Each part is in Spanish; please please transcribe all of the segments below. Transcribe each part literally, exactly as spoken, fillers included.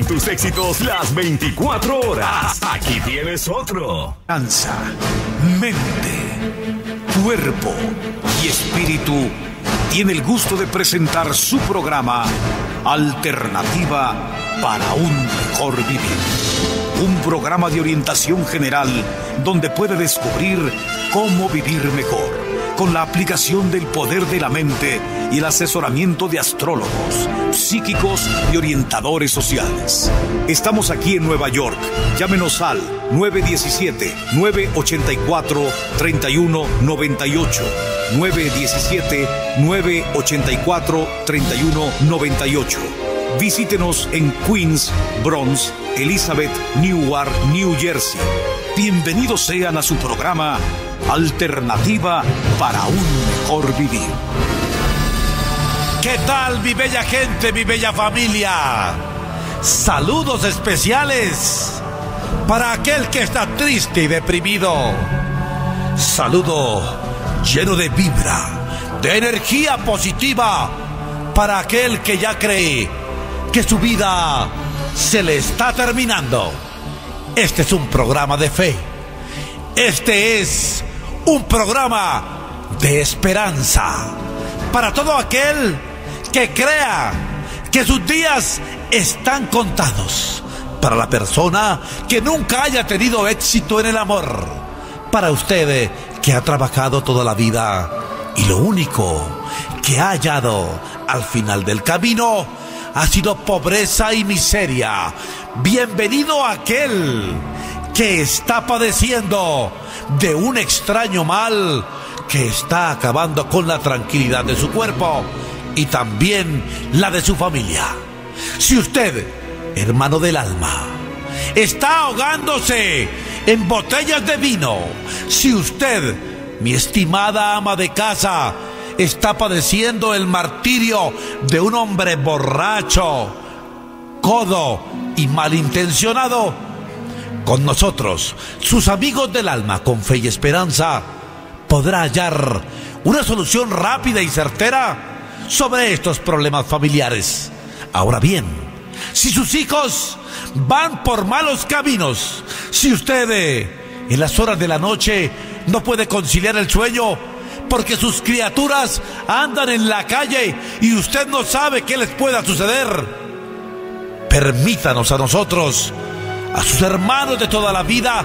tus éxitos las veinticuatro horas. Aquí tienes otro. Cansa, mente, cuerpo y espíritu tiene el gusto de presentar su programa Alternativa para un mejor vivir. Un programa de orientación general donde puede descubrir cómo vivir mejor, con la aplicación del poder de la mente y el asesoramiento de astrólogos, psíquicos y orientadores sociales. Estamos aquí en Nueva York. Llámenos al nueve uno siete, nueve ocho cuatro, tres uno nueve ocho. nueve uno siete, nueve ocho cuatro, tres uno nueve ocho. Visítenos en Queens, Bronx, Elizabeth, Newark, New Jersey. Bienvenidos sean a su programa Alternativa para un mejor vivir. ¿Qué tal, mi bella gente, mi bella familia? Saludos especiales para aquel que está triste y deprimido. Saludo lleno de vibra, de energía positiva para aquel que ya cree que su vida se le está terminando. Este es un programa de fe. Este es un programa de esperanza para todo aquel que crea que sus días están contados. Para la persona que nunca haya tenido éxito en el amor. Para usted que ha trabajado toda la vida y lo único que ha hallado al final del camino ha sido pobreza y miseria. Bienvenido a aquel que está padeciendo de un extraño mal que está acabando con la tranquilidad de su cuerpo y también la de su familia. Si usted, hermano del alma, está ahogándose en botellas de vino, si usted, mi estimada ama de casa, está padeciendo el martirio de un hombre borracho, codo y malintencionado, con nosotros, sus amigos del alma, con fe y esperanza, podrá hallar una solución rápida y certera sobre estos problemas familiares. Ahora bien, si sus hijos van por malos caminos, si usted eh, en las horas de la noche no puede conciliar el sueño porque sus criaturas andan en la calle y usted no sabe qué les pueda suceder, permítanos a nosotros, a sus hermanos de toda la vida,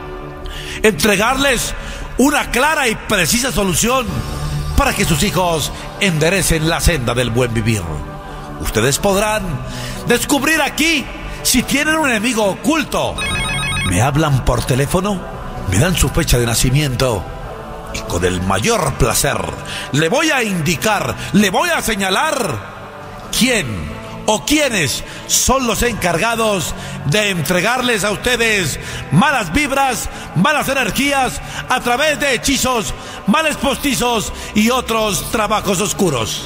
entregarles una clara y precisa solución para que sus hijos enderecen la senda del buen vivir. Ustedes podrán descubrir aquí si tienen un enemigo oculto. Me hablan por teléfono, me dan su fecha de nacimiento y con el mayor placer le voy a indicar, le voy a señalar quién o quiénes son los encargados de entregarles a ustedes malas vibras, malas energías a través de hechizos, males postizos y otros trabajos oscuros.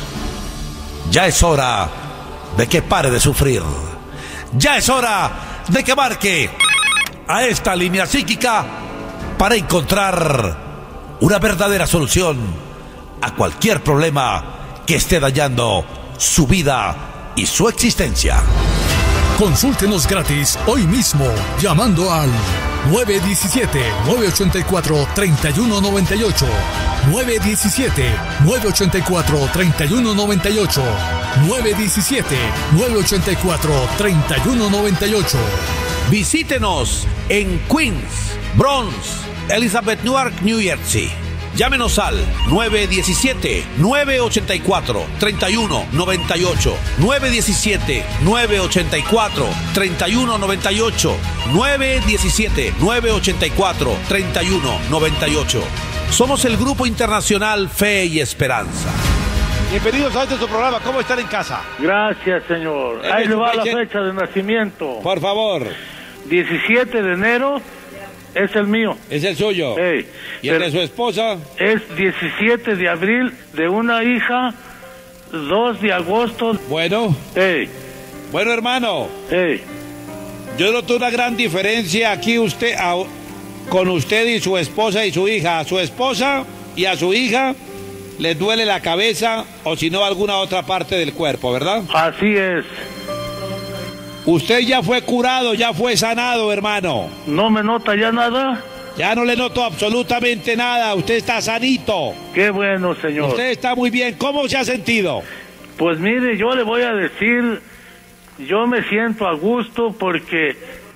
Ya es hora de que pare de sufrir. Ya es hora de que marque a esta línea psíquica para encontrar una verdadera solución a cualquier problema que esté dañando su vida y su existencia. Consúltenos gratis hoy mismo llamando al nueve uno siete, nueve ocho cuatro, tres uno nueve ocho, nueve uno siete, nueve ocho cuatro, tres uno nueve ocho, nueve uno siete, nueve ocho cuatro, tres uno nueve ocho. Visítenos en Queens, Bronx, Elizabeth, Newark, New Jersey. Llámenos al nueve uno siete, nueve ocho cuatro, tres uno nueve ocho, nueve uno siete, nueve ocho cuatro, tres uno nueve ocho, nueve uno siete, nueve ocho cuatro, tres uno nueve ocho. Somos el Grupo Internacional Fe y Esperanza. Bienvenidos a este su programa. ¿Cómo están en casa? Gracias, señor. Ahí le va la fecha de nacimiento. Por favor. diecisiete de enero. Es el mío. Es el suyo. Hey, ¿Y el de su esposa? Es diecisiete de abril de una hija, dos de agosto. Bueno. Hey. Bueno, hermano. Hey. Yo noto una gran diferencia aquí usted a, con usted y su esposa y su hija. A su esposa y a su hija les duele la cabeza o si no alguna otra parte del cuerpo, ¿verdad? Así es. Usted ya fue curado, ya fue sanado, hermano. ¿No me nota ya nada? Ya no le noto absolutamente nada, usted está sanito. Qué bueno, señor. Usted está muy bien, ¿cómo se ha sentido? Pues mire, yo le voy a decir, yo me siento a gusto porque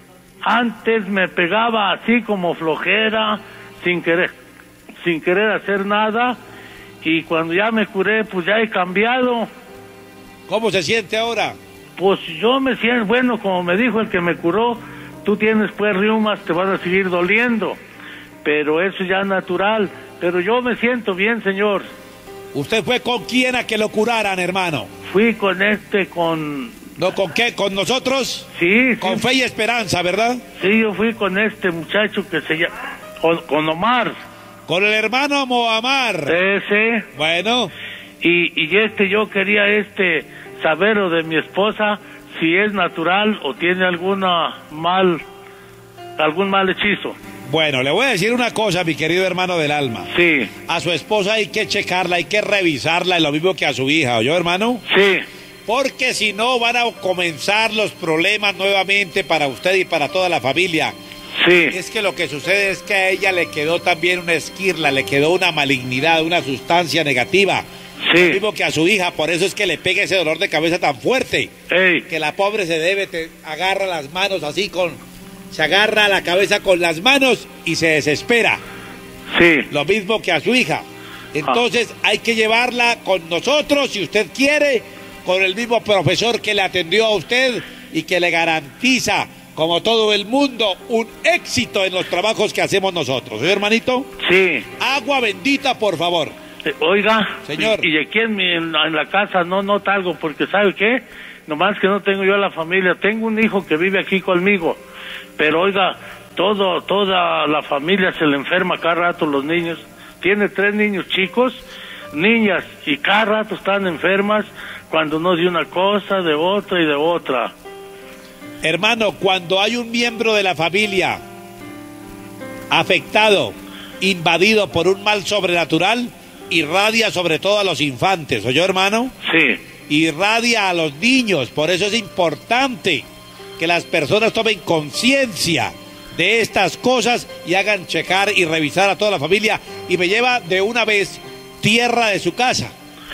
antes me pegaba así como flojera, sin querer, sin querer hacer nada, y cuando ya me curé, pues ya he cambiado. ¿Cómo se siente ahora? Pues yo me siento, bueno, como me dijo el que me curó, tú tienes pues reumas, te van a seguir doliendo, pero eso ya es natural, pero yo me siento bien, señor. ¿Usted fue con quién a que lo curaran, hermano? Fui con este, con... ¿No con qué? ¿Con nosotros? Sí, Con sí. fe y esperanza, ¿verdad? Sí, yo fui con este muchacho que se llama... Con, con Omar. Con el hermano Mohamar. Ese. Bueno. Y, y este, yo quería este saber lo de mi esposa, si es natural o tiene alguna mal, algún mal hechizo. Bueno, le voy a decir una cosa, mi querido hermano del alma. Sí. A su esposa hay que checarla, hay que revisarla, lo mismo que a su hija, ¿oyó, hermano? Sí. Porque si no van a comenzar los problemas nuevamente para usted y para toda la familia. Sí. Es que lo que sucede es que a ella le quedó también una esquirla, le quedó una malignidad, una sustancia negativa. Sí. Lo mismo que a su hija, por eso es que le pega ese dolor de cabeza tan fuerte. Ey. Que la pobre se debe, te agarra las manos así con... Se agarra la cabeza con las manos y se desespera. Sí. Lo mismo que a su hija. Entonces ah. hay que llevarla con nosotros, si usted quiere, con el mismo profesor que le atendió a usted y que le garantiza, como todo el mundo, un éxito en los trabajos que hacemos nosotros. ¿Sí, hermanito? Sí. Agua bendita, por favor. Eh, oiga. Señor. Y, y aquí en, mi, en, la, en la casa no nota algo, porque ¿sabe qué? Nomás que no tengo yo la familia. Tengo un hijo que vive aquí conmigo. Pero oiga, todo, toda la familia se le enferma cada rato, los niños. Tiene tres niños chicos, niñas, y cada rato están enfermas, cuando no de una cosa, de otra y de otra. Hermano, cuando hay un miembro de la familia afectado, invadido por un mal sobrenatural, irradia sobre todo a los infantes, ¿oyó, hermano? Sí. Irradia a los niños, por eso es importante que las personas tomen conciencia de estas cosas y hagan checar y revisar a toda la familia, y me lleva de una vez tierra de su casa.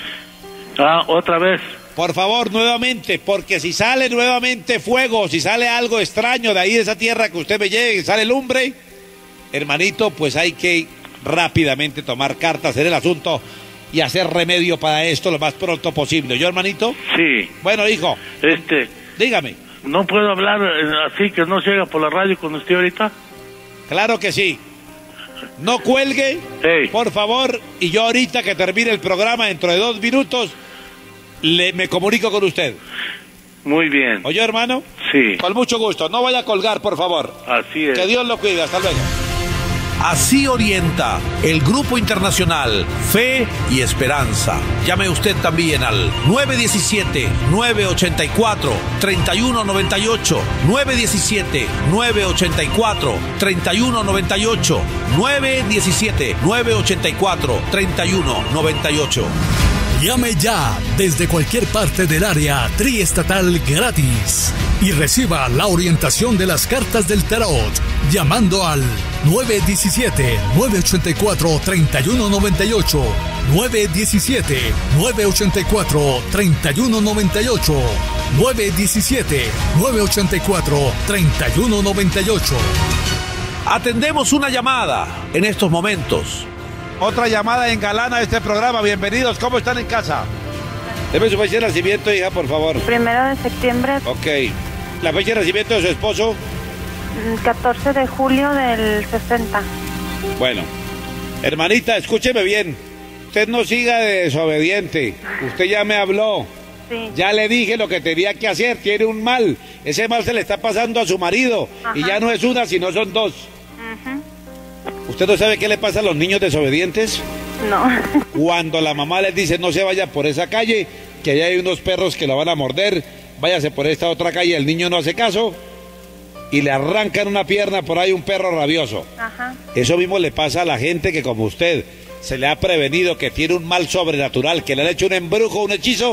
Ah, otra vez. Por favor, nuevamente, porque si sale nuevamente fuego, si sale algo extraño de ahí de esa tierra que usted me lleve, y sale lumbre, hermanito, pues hay que rápidamente tomar cartas en el asunto y hacer remedio para esto lo más pronto posible. ¿Yo, hermanito? Sí. Bueno, hijo. Este. Dígame. ¿No puedo hablar así que no llega por la radio con usted ahorita? Claro que sí. No cuelgue, hey. por favor, y yo ahorita que termine el programa, dentro de dos minutos, le, me comunico con usted. Muy bien. ¿Oyó, hermano? Sí. Con mucho gusto. No vaya a colgar, por favor. Así es. Que Dios lo cuide. Hasta luego. Así orienta el Grupo Internacional Fe y Esperanza. Llame usted también al nueve uno siete, nueve ocho cuatro, tres uno nueve ocho, nueve uno siete, nueve ocho cuatro, tres uno nueve ocho, nueve uno siete, nueve ocho cuatro, tres uno nueve ocho. Llame ya desde cualquier parte del área triestatal gratis y reciba la orientación de las cartas del tarot llamando al nueve uno siete, nueve ocho cuatro, tres uno nueve ocho, nueve uno siete, nueve ocho cuatro, tres uno nueve ocho, nueve uno siete, nueve ocho cuatro, tres uno nueve ocho. Atendemos una llamada en estos momentos. Otra llamada en galana de este programa. Bienvenidos. ¿Cómo están en casa? Deme su fecha de nacimiento, hija, por favor. Primero de septiembre. Ok. ¿La fecha de nacimiento de su esposo? catorce de julio del sesenta. Bueno. Hermanita, escúcheme bien. Usted no siga de desobediente. Usted ya me habló. Sí. Ya le dije lo que tenía que hacer. Tiene un mal. Ese mal se le está pasando a su marido. Ajá. Y ya no es una, sino son dos. Ajá. ¿Usted no sabe qué le pasa a los niños desobedientes? No. Cuando la mamá les dice no se vaya por esa calle, que allá hay unos perros que lo van a morder, váyase por esta otra calle, el niño no hace caso y le arrancan una pierna por ahí un perro rabioso. Ajá. Eso mismo le pasa a la gente que como usted se le ha prevenido que tiene un mal sobrenatural, que le han hecho un embrujo, un hechizo,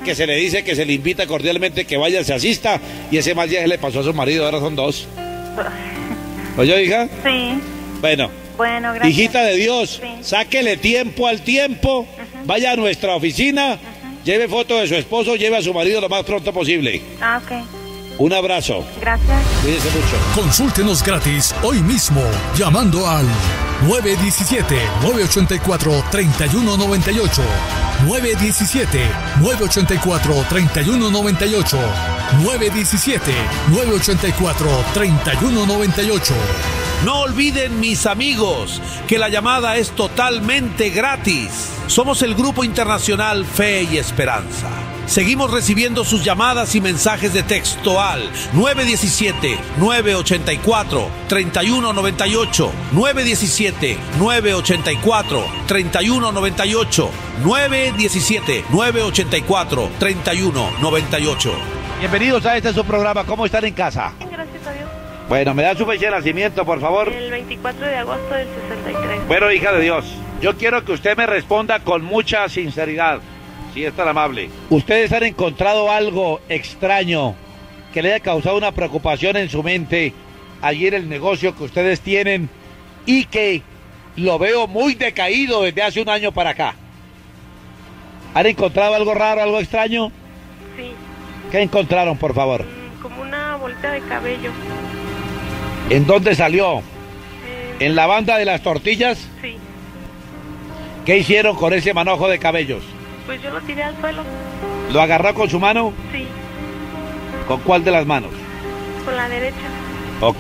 que se le dice que se le invita cordialmente que vaya, se asista, y ese mal día se le pasó a su marido, ahora son dos. ¿Oye, hija? Sí. Bueno. Bueno, gracias. Hijita de Dios, sí. Sáquele tiempo al tiempo, uh-huh. Vaya a nuestra oficina, uh-huh. Lleve foto de su esposo, lleve a su marido lo más pronto posible. Ah, ok. Un abrazo. Gracias. Cuídese mucho. Consúltenos gratis hoy mismo llamando al nueve uno siete, nueve ocho cuatro, tres uno nueve ocho, nueve uno siete, nueve ocho cuatro, tres uno nueve ocho, nueve uno siete, nueve ocho cuatro, tres uno nueve ocho. No olviden, mis amigos, que la llamada es totalmente gratis. Somos el Grupo Internacional Fe y Esperanza. Seguimos recibiendo sus llamadas y mensajes de texto al nueve uno siete, nueve ocho cuatro, tres uno nueve ocho, nueve uno siete, nueve ocho cuatro, tres uno nueve ocho, nueve uno siete, nueve ocho cuatro, tres uno nueve ocho. Bienvenidos a este su programa. ¿Cómo están en casa? Gracias a Dios. Bueno, ¿me da su fecha de nacimiento, por favor? El veinticuatro de agosto del sesenta y tres. Bueno, hija de Dios, yo quiero que usted me responda con mucha sinceridad, si es tan amable. ¿Ustedes han encontrado algo extraño que le haya causado una preocupación en su mente allí en el negocio que ustedes tienen y que lo veo muy decaído desde hace un año para acá? ¿Han encontrado algo raro, algo extraño? Sí. ¿Qué encontraron, por favor? Mm, como una bolita de cabello. ¿En dónde salió? Eh, ¿En la banda de las tortillas? Sí. ¿Qué hicieron con ese manojo de cabellos? Pues yo lo tiré al suelo. ¿Lo agarró con su mano? Sí. ¿Con cuál de las manos? Con la derecha. Ok.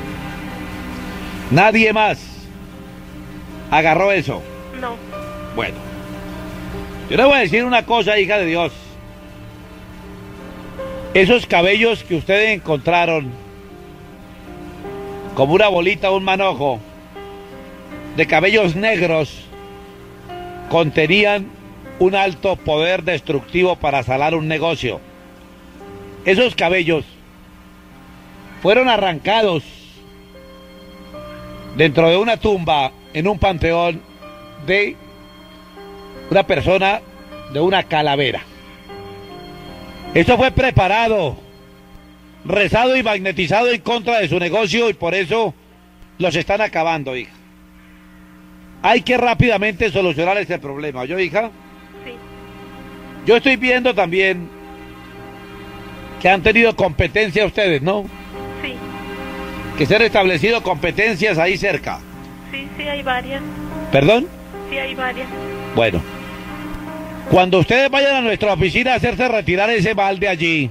¿Nadie más agarró eso? No. Bueno. Yo le voy a decir una cosa, hija de Dios. Esos cabellos que ustedes encontraron, como una bolita, un manojo de cabellos negros, contenían un alto poder destructivo para salar un negocio. Esos cabellos fueron arrancados dentro de una tumba en un panteón de una persona, de una calavera. Eso fue preparado, rezado y magnetizado en contra de su negocio, y por eso los están acabando, hija. Hay que rápidamente solucionar ese problema. ¿Oyó, hija? Sí. Yo estoy viendo también que han tenido competencia ustedes, ¿no? Sí. Que se han establecido competencias ahí cerca. Sí, sí, hay varias. ¿Perdón? Sí, hay varias. Bueno. Cuando ustedes vayan a nuestra oficina a hacerse retirar ese mal de allí,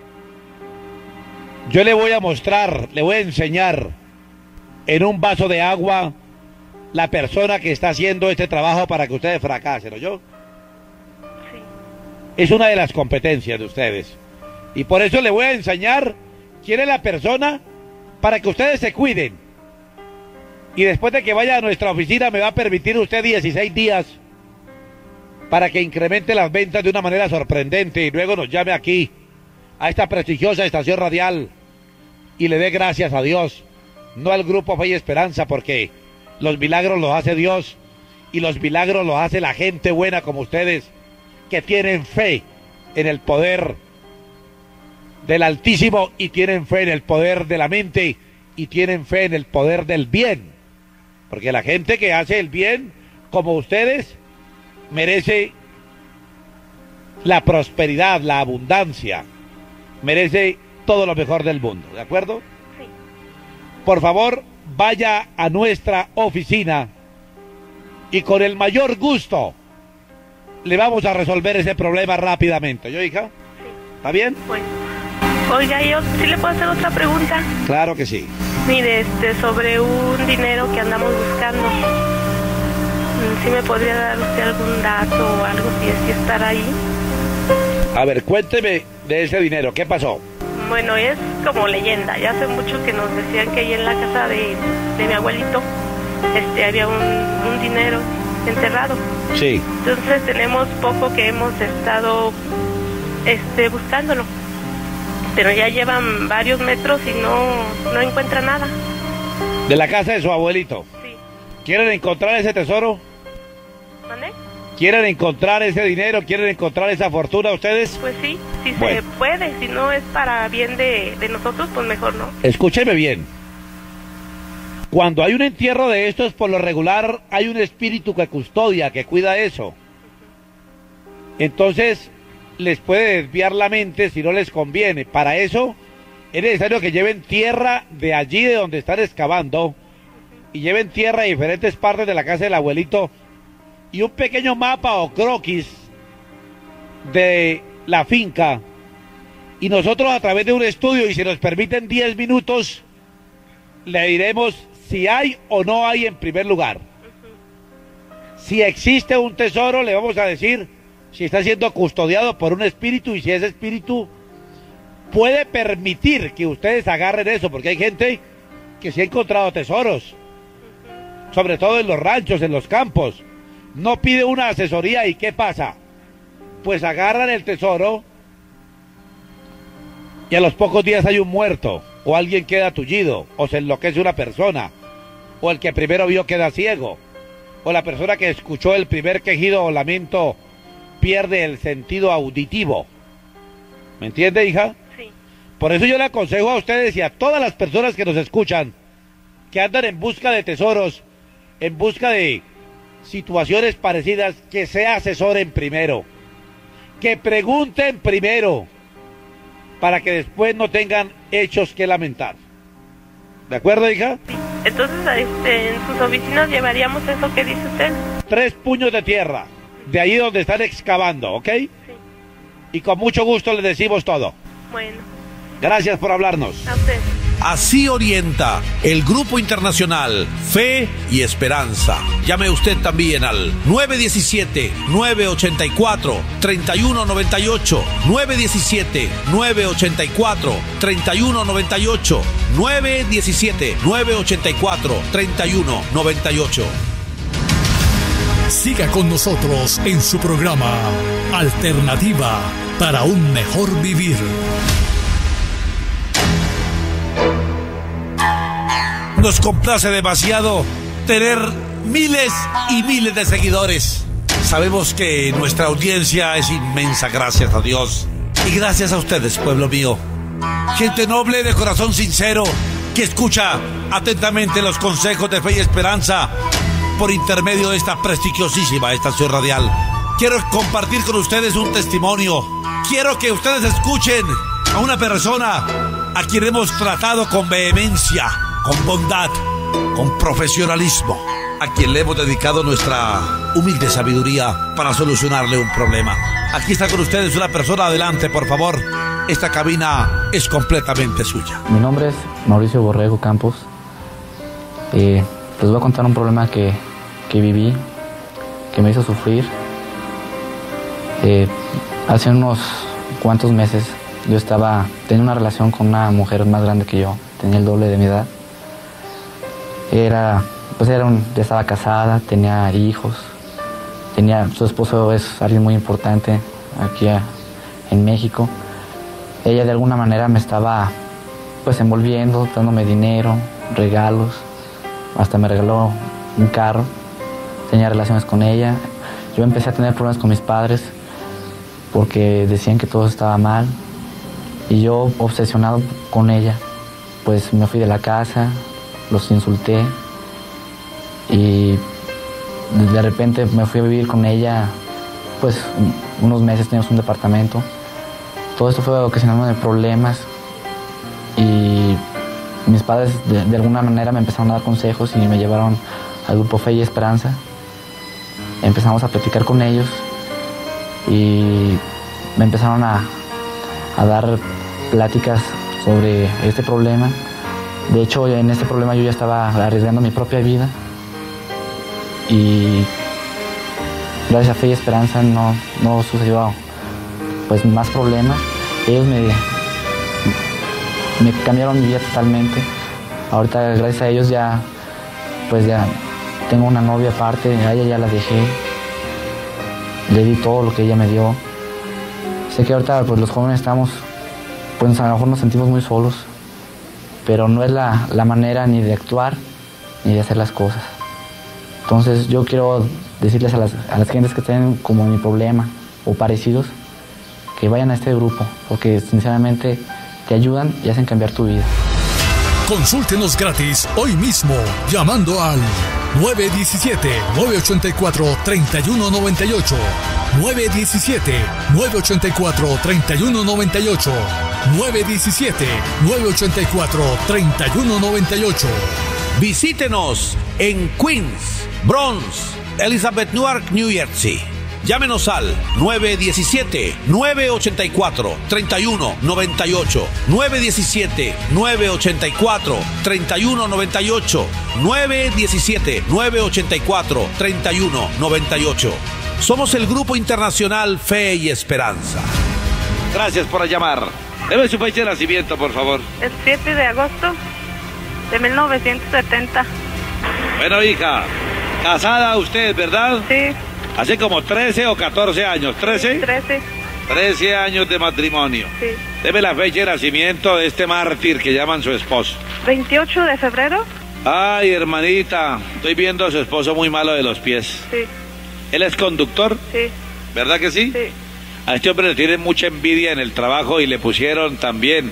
yo le voy a mostrar, le voy a enseñar en un vaso de agua la persona que está haciendo este trabajo para que ustedes fracasen, ¿oyó? Sí. Es una de las competencias de ustedes. Y por eso le voy a enseñar quién es la persona para que ustedes se cuiden. Y después de que vaya a nuestra oficina me va a permitir usted dieciséis días para que incremente las ventas de una manera sorprendente y luego nos llame aquí a esta prestigiosa estación radial y le dé gracias a Dios, no al Grupo Fe y Esperanza, porque los milagros los hace Dios y los milagros los hace la gente buena como ustedes, que tienen fe en el poder del Altísimo y tienen fe en el poder de la mente y tienen fe en el poder del bien, porque la gente que hace el bien como ustedes merece la prosperidad, la abundancia, merece todo lo mejor del mundo, ¿de acuerdo? Sí. Por favor, vaya a nuestra oficina y con el mayor gusto le vamos a resolver ese problema rápidamente. ¿Yo, hija? Sí. ¿Está bien? Pues, oiga, yo sí le puedo hacer otra pregunta. Claro que sí. Mire, este, sobre un dinero que andamos buscando. ¿Sí me podría dar usted algún dato o algo si es que estará ahí? A ver, cuénteme de ese dinero, ¿qué pasó? Bueno, es como leyenda. Ya hace mucho que nos decían que ahí en la casa de, de mi abuelito este, había un, un dinero enterrado. Sí. Entonces tenemos poco que hemos estado este, buscándolo. Pero ya llevan varios metros y no, no encuentra nada. ¿De la casa de su abuelito? Sí. ¿Quieren encontrar ese tesoro? ¿Mande? ¿Quieren encontrar ese dinero? ¿Quieren encontrar esa fortuna ustedes? Pues sí, si bueno. se puede, si no es para bien de, de nosotros, pues mejor no. Escúcheme bien. Cuando hay un entierro de estos, por lo regular, hay un espíritu que custodia, que cuida eso. Entonces, les puede desviar la mente si no les conviene. Para eso, es necesario que lleven tierra de allí de donde están excavando, y lleven tierra de diferentes partes de la casa del abuelito, y un pequeño mapa o croquis de la finca, y nosotros a través de un estudio, y si nos permiten diez minutos, le diremos si hay o no hay en primer lugar. Si existe un tesoro, le vamos a decir si está siendo custodiado por un espíritu, y si ese espíritu puede permitir que ustedes agarren eso, porque hay gente que sí ha encontrado tesoros, sobre todo en los ranchos, en los campos. No pide una asesoría, ¿y qué pasa? Pues agarran el tesoro y a los pocos días hay un muerto, o alguien queda tullido, o se enloquece una persona, o el que primero vio queda ciego, o la persona que escuchó el primer quejido o lamento pierde el sentido auditivo. ¿Me entiende, hija? Sí. Por eso yo le aconsejo a ustedes y a todas las personas que nos escuchan, que andan en busca de tesoros, en busca de situaciones parecidas, que se asesoren primero, que pregunten primero, para que después no tengan hechos que lamentar. ¿De acuerdo, hija? Sí. Entonces, este, en sus oficinas llevaríamos eso que dice usted. Tres puños de tierra, de ahí donde están excavando, ¿ok? Sí. Y con mucho gusto les decimos todo. Bueno. Gracias por hablarnos. A usted. Así orienta el Grupo Internacional Fe y Esperanza. Llame usted también al nueve uno siete, nueve ocho cuatro, tres uno nueve ocho, nueve uno siete, nueve ocho cuatro, tres uno nueve ocho, nueve uno siete, nueve ocho cuatro, tres uno nueve ocho. Siga con nosotros en su programa Alternativa para un mejor vivir. Nos complace demasiado tener miles y miles de seguidores. Sabemos que nuestra audiencia es inmensa, gracias a Dios. Y gracias a ustedes, pueblo mío. Gente noble, de corazón sincero, que escucha atentamente los consejos de Fe y Esperanza por intermedio de esta prestigiosísima estación radial. Quiero compartir con ustedes un testimonio. Quiero que ustedes escuchen a una persona a quien hemos tratado con vehemencia, con bondad, con profesionalismo, a quien le hemos dedicado nuestra humilde sabiduría para solucionarle un problema. Aquí está con ustedes una persona. Adelante, por favor. Esta cabina es completamente suya. Mi nombre es Mauricio Borrego Campos. Eh, les voy a contar un problema que, que viví, que me hizo sufrir. Eh, hace unos cuantos meses yo estaba, tenía una relación con una mujer más grande que yo, tenía el doble de mi edad. Era, pues era un, ya estaba casada, tenía hijos, tenía, su esposo es alguien muy importante aquí a, en México. Ella de alguna manera me estaba pues envolviendo, dándome dinero, regalos, hasta me regaló un carro, tenía relaciones con ella. Yo empecé a tener problemas con mis padres porque decían que todo estaba mal, y yo, obsesionado con ella, pues me fui de la casa, los insulté, y de repente me fui a vivir con ella, pues unos meses, teníamos un departamento. Todo esto fue ocasionándome problemas, y mis padres de, de alguna manera me empezaron a dar consejos y me llevaron al grupo Fe y Esperanza. Empezamos a platicar con ellos y me empezaron a, a dar pláticas sobre este problema. De hecho, en este problema yo ya estaba arriesgando mi propia vida, y gracias a Fe y Esperanza no, no sucedió pues más problemas. Ellos me, me cambiaron mi vida totalmente. Ahorita, gracias a ellos, ya pues ya tengo una novia aparte, a ella ya la dejé, le di todo lo que ella me dio. Sé que ahorita pues los jóvenes estamos, pues a lo mejor nos sentimos muy solos, pero no es la, la manera ni de actuar ni de hacer las cosas. Entonces yo quiero decirles a las, a las gentes que estén como en mi problema o parecidos, que vayan a este grupo, porque sinceramente te ayudan y hacen cambiar tu vida. Consúltenos gratis hoy mismo llamando al nueve uno siete, nueve ocho cuatro, tres uno nueve ocho, nueve uno siete, nueve ocho cuatro, tres uno nueve ocho, nueve uno siete, nueve ocho cuatro, tres uno nueve ocho. Visítenos en Queens, Bronx, Elizabeth, Newark, New Jersey. Llámenos al nueve uno siete, nueve ocho cuatro, tres uno nueve ocho, nueve uno siete, nueve ocho cuatro, tres uno nueve ocho, nueve uno siete, nueve ocho cuatro, tres uno nueve ocho. Somos el Grupo Internacional Fe y Esperanza. Gracias por llamar. Deme su fecha de nacimiento, por favor. El siete de agosto de mil novecientos setenta. Bueno, hija, casada usted, ¿verdad? Sí. Hace como trece o catorce años. ¿trece? Sí, trece. trece años de matrimonio. Sí. Deme la fecha de nacimiento de este mártir que llaman su esposo. veintiocho de febrero. Ay, hermanita, estoy viendo a su esposo muy malo de los pies. Sí. ¿Él es conductor? Sí. ¿Verdad que sí? Sí. A este hombre le tienen mucha envidia en el trabajo y le pusieron también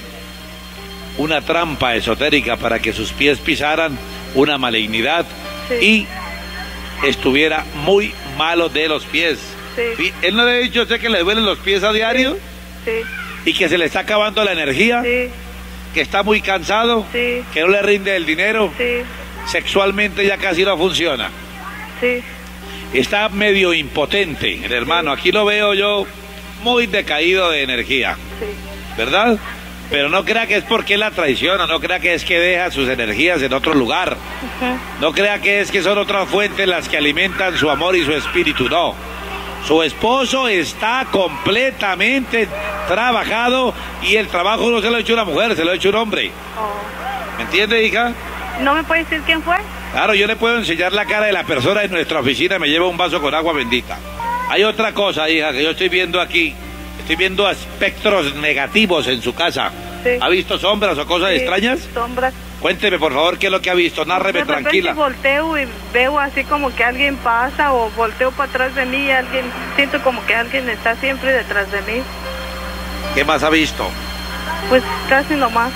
una trampa esotérica para que sus pies pisaran una malignidad Sí. y estuviera muy malo de los pies. Sí. ¿Él no le ha dicho a usted que le duelen los pies a diario? Sí. ¿Y que se le está acabando la energía? Sí. ¿Que está muy cansado? Sí. ¿Que no le rinde el dinero? Sí. Sexualmente ya casi no funciona. Sí. Está medio impotente, el hermano. Aquí lo veo yo muy decaído de energía. Sí. ¿Verdad? Pero no crea que es porque él la traiciona, no crea que es que deja sus energías en otro lugar. Uh-huh. No crea que es que son otras fuentes las que alimentan su amor y su espíritu, no. Su esposo está completamente trabajado y el trabajo no se lo ha hecho una mujer, se lo ha hecho un hombre. Oh. ¿Me entiende, hija? ¿No me puede decir quién fue? Claro, yo le puedo enseñar la cara de la persona en nuestra oficina, me lleva un vaso con agua bendita. Hay otra cosa, hija, que yo estoy viendo aquí. Estoy viendo espectros negativos en su casa. Sí. ¿Ha visto sombras o cosas Sí, extrañas? Sombras. Cuénteme, por favor, qué es lo que ha visto. Nárreme De repente tranquila. volteo y veo así como que alguien pasa o volteo para atrás de mí y alguien, siento como que alguien está siempre detrás de mí. ¿Qué más ha visto? Pues casi nomás.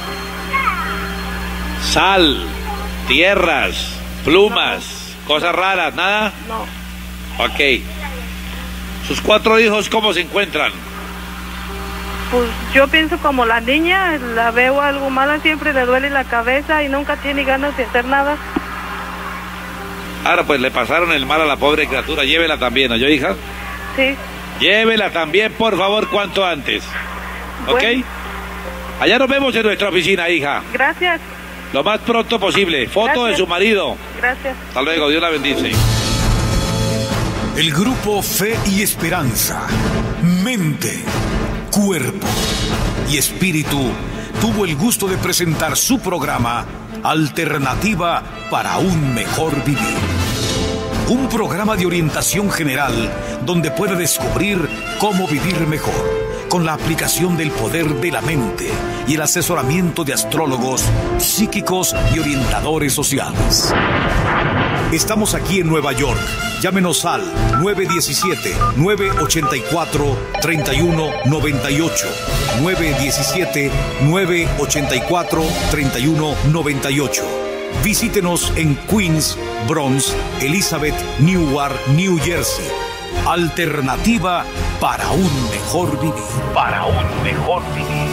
Sal, tierras, plumas, cosas raras, ¿nada? No. Ok. ¿Sus cuatro hijos cómo se encuentran? Pues yo pienso como la niña, la veo algo mala, siempre le duele la cabeza y nunca tiene ganas de hacer nada. Ahora pues le pasaron el mal a la pobre criatura. Llévela también, ¿oyó, hija? Sí. Llévela también, por favor, cuanto antes. ¿Ok? Bueno. Allá nos vemos en nuestra oficina, hija. Gracias. Lo más pronto posible. Foto Gracias. de su marido. Gracias. Hasta luego, Dios la bendice. El Grupo Fe y Esperanza, mente, cuerpo y espíritu tuvo el gusto de presentar su programa Alternativa para un Mejor Vivir. Un programa de orientación general donde puede descubrir cómo vivir mejor con la aplicación del poder de la mente y el asesoramiento de astrólogos, psíquicos y orientadores sociales. Estamos aquí en Nueva York. Llámenos al nueve uno siete, nueve ocho cuatro, tres uno nueve ocho, nueve uno siete, nueve ocho cuatro, tres uno nueve ocho. Visítenos en Queens, Bronx, Elizabeth, Newark, New Jersey. Alternativa para un mejor vivir. Para un mejor vivir.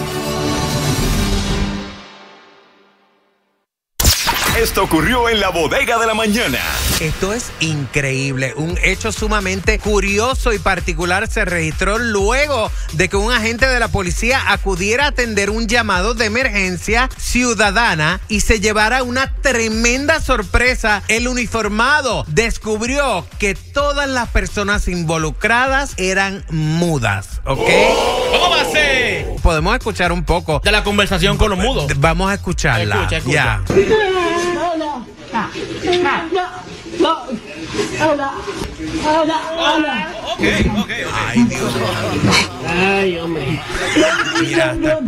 Esto ocurrió en la bodega de la mañana. Esto es increíble. Un hecho sumamente curioso y particular se registró luego de que un agente de la policía acudiera a atender un llamado de emergencia ciudadana y se llevara una tremenda sorpresa. El uniformado descubrió que todas las personas involucradas eran mudas, ¿ok? ¿Cómo va a ser? Podemos escuchar un poco De la conversación con los mudos. Vamos a escucharla. Escucha, escucha. Ya. No, no, no, no, no, Hola. Hola. Hola. Ok, ok. Ay, Dios. Ay, hombre. Mira, hasta...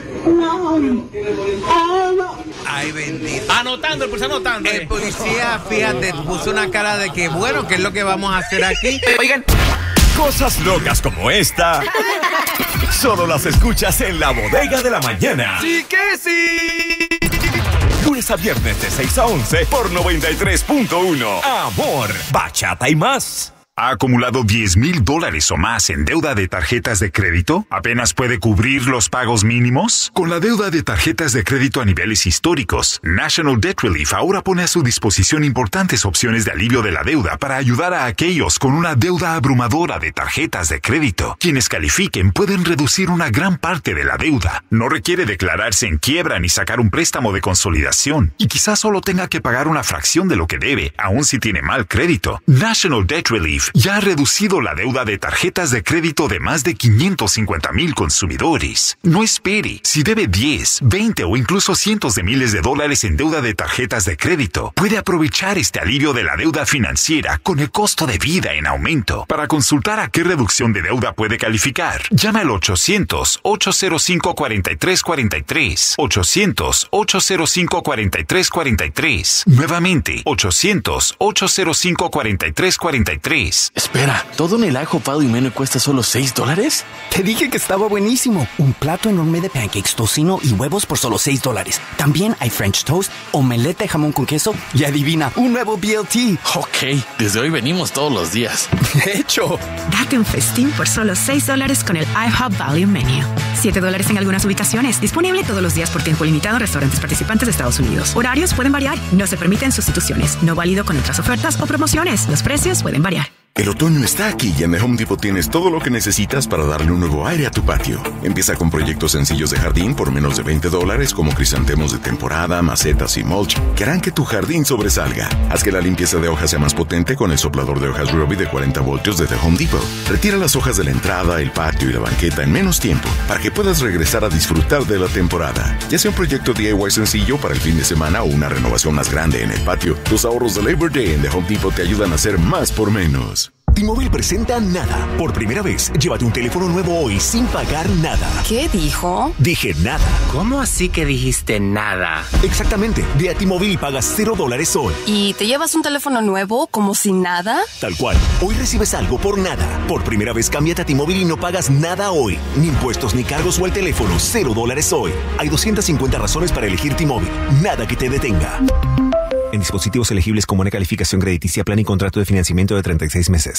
Ay, bendito. Anotando, el policía anotando. El policía, fíjate, puso una cara de que, bueno, ¿qué es lo que vamos a hacer aquí? Oigan, cosas locas como esta solo las escuchas en la Bodega de la Mañana. Sí que sí. Lunes a viernes de seis a once por noventa y tres punto uno. Amor, bachata y más. ¿Ha acumulado diez mil dólares o más en deuda de tarjetas de crédito? ¿Apenas puede cubrir los pagos mínimos? Con la deuda de tarjetas de crédito a niveles históricos, National Debt Relief ahora pone a su disposición importantes opciones de alivio de la deuda para ayudar a aquellos con una deuda abrumadora de tarjetas de crédito. Quienes califiquen pueden reducir una gran parte de la deuda. No requiere declararse en quiebra ni sacar un préstamo de consolidación. Y quizás solo tenga que pagar una fracción de lo que debe, aun si tiene mal crédito. National Debt Relief ya ha reducido la deuda de tarjetas de crédito de más de quinientos cincuenta mil consumidores. No espere. Si debe diez, veinte o incluso cientos de miles de dólares en deuda de tarjetas de crédito, puede aprovechar este alivio de la deuda financiera con el costo de vida en aumento. Para consultar a qué reducción de deuda puede calificar, llama al ochocientos, ocho cero cinco, cuatro tres cuatro tres. ochocientos, ocho cero cinco, cuatro tres cuatro tres. Nuevamente, ochocientos, ocho cero cinco, cuatro tres cuatro tres. Espera, ¿todo en el ajo pado y menú cuesta solo seis dólares? Te dije que estaba buenísimo. Un plato enorme de pancakes, tocino y huevos por solo seis dólares. También hay French toast, omelette de jamón con queso y adivina, un nuevo B L T. Ok, desde hoy venimos todos los días. De hecho. Date un festín por solo seis dólares con el IHOP Value Menu. siete dólares en algunas ubicaciones. Disponible todos los días por tiempo limitado en restaurantes participantes de Estados Unidos. Horarios pueden variar. No se permiten sustituciones. No válido con otras ofertas o promociones. Los precios pueden variar. El otoño está aquí y en The Home Depot tienes todo lo que necesitas para darle un nuevo aire a tu patio. Empieza con proyectos sencillos de jardín por menos de veinte dólares como crisantemos de temporada, macetas y mulch que harán que tu jardín sobresalga. Haz que la limpieza de hojas sea más potente con el soplador de hojas Ryobi de cuarenta voltios de The Home Depot. Retira las hojas de la entrada, el patio y la banqueta en menos tiempo para que puedas regresar a disfrutar de la temporada. Ya sea un proyecto D I Y sencillo para el fin de semana o una renovación más grande en el patio, tus ahorros de Labor Day en The Home Depot te ayudan a hacer más por menos. T-Mobile presenta Nada. Por primera vez, llévate un teléfono nuevo hoy sin pagar nada. ¿Qué dijo? Dije nada. ¿Cómo así que dijiste nada? Exactamente. Ve a T-Mobile y pagas cero dólares hoy. ¿Y te llevas un teléfono nuevo como si nada? Tal cual. Hoy recibes algo por nada. Por primera vez, cámbiate a T-Mobile y no pagas nada hoy. Ni impuestos ni cargos o el teléfono. Cero dólares hoy. Hay doscientas cincuenta razones para elegir T-Mobile. Nada que te detenga. En dispositivos elegibles con buena calificación crediticia, plan y contrato de financiamiento de treinta y seis meses.